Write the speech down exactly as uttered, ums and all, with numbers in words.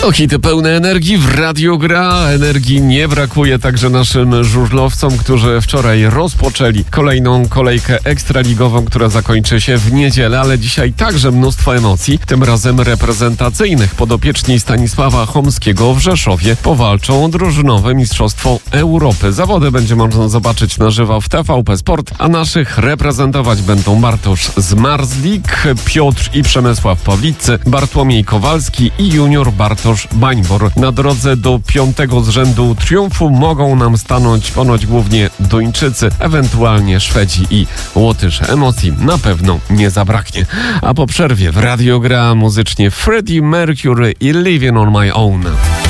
To hity pełne energii w Radio Gra. Energii nie brakuje także naszym żużlowcom, którzy wczoraj rozpoczęli kolejną kolejkę ekstraligową, która zakończy się w niedzielę, ale dzisiaj także mnóstwo emocji, tym razem reprezentacyjnych. Podopieczni Stanisława Chomskiego w Rzeszowie powalczą o drużynowe Mistrzostwo Europy. Zawody będzie można zobaczyć na żywo w T V P Sport, a naszych reprezentować będą Bartosz Zmarzlik, Piotr i Przemysław Pawlicy, Bartłomiej Kowalski i junior Bartosz Bańbor. Na drodze do piątego z rzędu triumfu mogą nam stanąć ponoć głównie Duńczycy, ewentualnie Szwedzi i Łotysze. Emocji na pewno nie zabraknie. A po przerwie w Radio Gra muzycznie Freddie Mercury i Living on My Own.